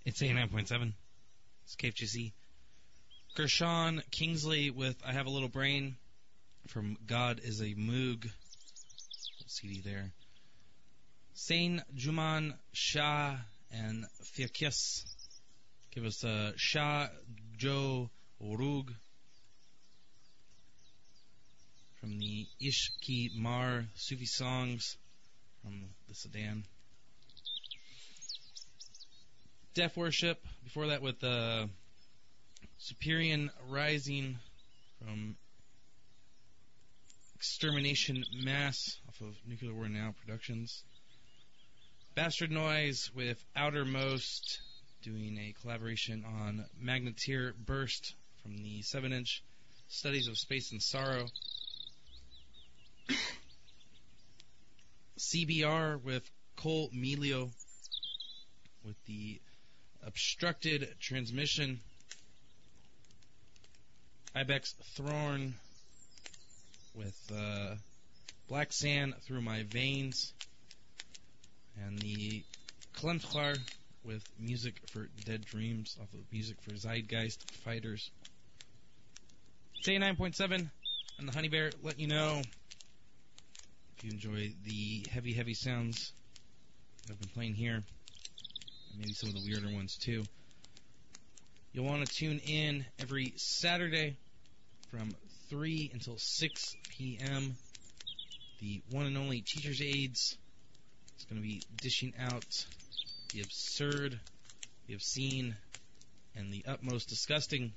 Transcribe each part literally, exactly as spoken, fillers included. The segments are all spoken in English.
It's eighty-nine point seven. It's K F G C. Gershon Kingsley with I Have a Little Brain from God is a Moog. C D there. Sain Juman Shah and Fiakis give us uh, Shah Jo Orug from the Ishki Mar Sufi songs from the Sudan. Deaf Worship, before that with uh, Superior Rising from Extermination Mass off of Nuclear War Now Productions. Bastard Noise with Outermost doing a collaboration on Magneteer Burst from the seven inch Studies of Space and Sorrow. C B R with Cole Melio with the Obstructed Transmission. Ibex Thorn with uh, Black Sand Through My Veins. And the Klemchar with Music for Dead Dreams off of Music for Zeitgeist Fighters. It's eighty-nine point seven and the Honey Bear letting you know if you enjoy the heavy, heavy sounds that I've been playing here, and maybe some of the weirder ones too. You'll want to tune in every Saturday from three until six p.m. The one and only Teacher's Aids is going to be dishing out the absurd, the obscene, and the utmost disgusting.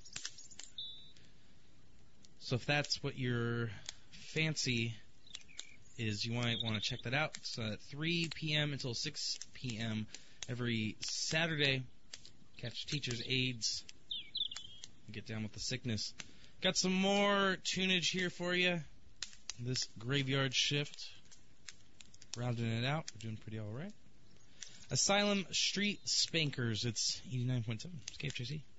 So if that's what your fancy is, you might want to check that out. It's at three p.m. until six p.m. every Saturday. Catch Teacher's Aids and get down with the sickness. Got some more tunage here for you. This graveyard shift. Rounding it out. We're doing pretty alright. Asylum Street Spankers. It's eighty-nine point seven. It's K F J C.